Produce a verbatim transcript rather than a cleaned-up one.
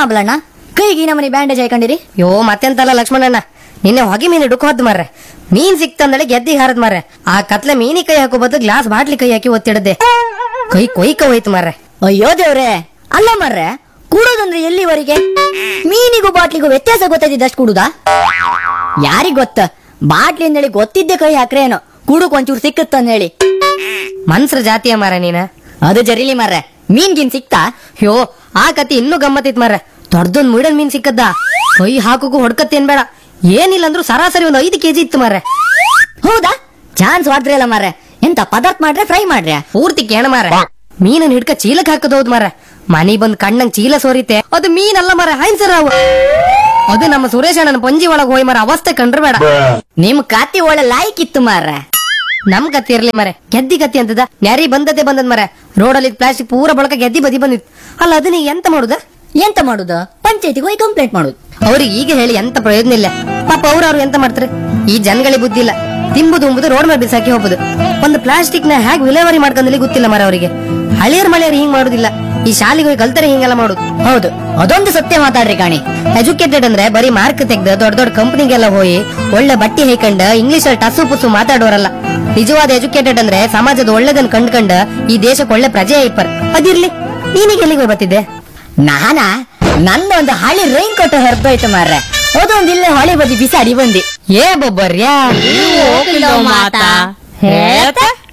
ಆಬ್ಲಣ್ಣ ಕೈಗೆ ಈ ನಮನಿ ಬ್ಯಾಂಡೇಜ್ ಹಾಕೊಂಡಿರಿ? ಯೋ ಮತ್ತೆಂತಲ್ಲ ಲಕ್ಷ್ಮಣಣ್ಣ, ನಿನ್ನೆ ಹೊಗೆ ಮೀನು ಡುಕ್ ಹೊದ್ ಮಾರ್ರೆ. ಮೀನ್ ಸಿಕ್ತಂದಳೆ ಗೆದ್ದಿಗೆ ಹಾರದ್ ಮಾರ್ರೆ. ಆ ಕತ್ಲೆ ಮೀನಿ ಕೈ ಹಾಕೋ ಬದ್ದು ಗ್ಲಾಸ್ ಬಾಟ್ಲಿ ಕೈ ಹಾಕಿ ಒತ್ತಿಡದೆ ಕೈ ಕೊಯ್ಕ ಹೋಯ್ತು ಮಾರ್ರೆ. ಅಯ್ಯೋ ದೇವ್ರೆ, ಅಲ್ಲ ಮರ್ರೆ, ಕೂಡೋದಂದ್ರೆ ಎಲ್ಲಿವರೆಗೆ? ಮೀನಿಗೂ ಬಾಟ್ಲಿಗೂ ವ್ಯತ್ಯಾಸ ಗೊತ್ತಾಯ್ತಿದ್ದಷ್ಟು ಕೂಡುದಾ? ಯಾರಿಗ್ ಗೊತ್ತ, ಬಾಟ್ಲಿ ಅಂದೇಳಿ ಗೊತ್ತಿದ್ದೆ ಕೈ ಹಾಕ್ರೆ ಏನೋ ಕೂಡಕ್ ಒಂಚೂರು ಸಿಕ್ಕತ್ತಂದ ಹೇಳಿ. ಮನ್ಸ್ರ ಜಾತಿಯ ಮಾರ ನೀನ. ಅದು ಜರಿಲಿ ಮರ್ರೆ, ಮೀನ್ ಗಿನ್ ಸಿಕ್ತಾ? ಯೋ ಆ ಕತಿ ಇನ್ನೂ ಗಮ್ಮತ್ತಿತ್ ಮಾರ್ರೆ. ದೊಡ್ಡದೊಂದ್ ಮುಡನ್ ಮೀನ್ ಸಿಕ್ಕದ್ದ, ಕೈ ಹಾಕೋಕು ಹೊಡ್ಕತ್ತೇನ್ ಬೇಡ, ಏನಿಲ್ಲ ಅಂದ್ರೂ ಸರಾಸರಿ ಒಂದು ಐದು ಕೆಜಿ ಇತ್ತು ಮಾರ್ರೆ. ಹೌದಾ? ಚಾನ್ಸ್ ವಾಡ್ದ್ರಲ್ಲ ಮಾರ್ರೆ. ಎಂತ ಪದಾರ್ಥ ಮಾಡ್ರೆ ಫ್ರೈ ಮಾಡ್ರೆ? ಪೂರ್ತಿ ಕೇಣ ಮಾರ. ಮೀನನ್ ಹಿಡ್ಕ ಚೀಲಕ್ ಹಾಕದೌದ್ ಮಾರ. ಮನಿ ಬಂದ್ ಕಣ್ಣಂಗ್ ಚೀಲ ಸೋರಿತೆ, ಅದು ಮೀನಲ್ಲ ಮಾರ, ಹೈನ್ಸರ್ ಅವು. ಅದು ನಮ್ಮ ಸುರೇಶ ಅಣ್ಣನ ಪಂಜಿ ಒಳಗ್ ಹೋಯ್ ಮಾರ, ಅವಸ್ಥೆ ಕಂಡ್ರ ಬೇಡ. ನಿಮ್ ಕಾತಿ ಒಳ್ಳೆ ಲಾಯ್ಕ್ ಇತ್ತು ಮಾರ್ರೆ. ನಮ್ ಕತ್ತಿ ಇರ್ಲಿ ಮಾರೆ, ಗೆದ್ದಿ ಕತ್ತಿ ಅಂತದ ನ್ಯಾರಿ ಬಂದತೆ ಬಂದದ್ ಮಾರ. ರೋಡಲ್ಲಿ ಪ್ಲಾಸ್ಟಿಕ್ ಪೂರ ಬಳಕ ಗೆದ್ದಿ ಬದಿ ಬಂದಿತ್ತು. ಅಲ್ಲ ಅದನ್ನ ಎಂತ ಮಾಡುದ? ಎಂತ ಮಾಡುದು? ಪಂಚಾಯತಿಗೆ ಹೋಗಿ ಕಂಪ್ಲೇಂಟ್ ಮಾಡುದು. ಅವ್ರಿಗೆ ಈಗ ಹೇಳಿ ಎಂತ ಪ್ರಯೋಜನ ಇಲ್ಲ. ಪಾಪ ಅವ್ರು ಅವ್ರು ಎಂತ ಮಾಡ್ತಾರೆ? ಈ ಜನಗಳಿಗೆ ಬುದ್ಧಿ ಇಲ್ಲ. ತಿಂಬುದು ಉಂಬುದು ರೋಡ್ ಮೇಲೆ ಬಿಸಾಕಿ ಹೋಗುದು. ಒಂದು ಪ್ಲಾಸ್ಟಿಕ್ ನ ಹೇಗೆ ವಿಲೇವಾರಿ ಮಾಡ್ಕೊಂಡಲ್ಲಿ ಗೊತ್ತಿಲ್ಲ ಮರ ಅವರಿಗೆ. ಹಳಿಯರ್ ಮಳೆಯರ್ ಹಿಂಗ್ ಮಾಡುದಿಲ್ಲ, ಈ ಶಾಲೆಗೆ ಹೋಗಿ ಕಲ್ತರೆ ಹಿಂಗೆಲ್ಲ ಮಾಡುದು. ಹೌದು, ಅದೊಂದು ಸತ್ಯ ಮಾತಾಡ್ರಿ ಕಾಣಿ. ಎಜುಕೇಟೆಡ್ ಅಂದ್ರೆ ಬರೀ ಮಾರ್ಕ್ ತೆಗ್ದು ದೊಡ್ಡ ದೊಡ್ಡ ಕಂಪನಿಗೆಲ್ಲ ಹೋಗಿ ಒಳ್ಳೆ ಬಟ್ಟಿ ಹೈಕಂಡ ಇಂಗ್ಲಿಷ್ ಅಲ್ಲಿ ಟಸು ಪುಸು ಮಾತಾಡೋರಲ್ಲ. ನಿಜವಾದ ಎಜುಕೇಟೆಡ್ ಅಂದ್ರೆ ಸಮಾಜದ ಒಳ್ಳೆದನ್ ಕಂಡ್ಕಂಡ ಈ ದೇಶಕ್ಕೆ ಒಳ್ಳೆ ಪ್ರಜೆ ಐಪರ್. ಅದಿರ್ಲಿ, ನೀನೀಗ ಎಲ್ಲಿಗೆ ಹೋಗಿ ಬರ್ತಿದ್ದೆ? ನಾನಾ ನಂದೊಂದು ಹಳಿ ರೈನ್ ಕೋಟ್ ಹರಿದೋಯ್ತು ಮಾರ್ರೆ, ಅದೊಂದು ಇಲ್ಲೇ ಹೊಳೆ ಬದಿ ಬಿಸಾಡಿ ಬಂದಿ. ಏ ಬೊಬ್ಬರ್ಯಾ ಮಾತಾ ಹೇಳ್ತಾ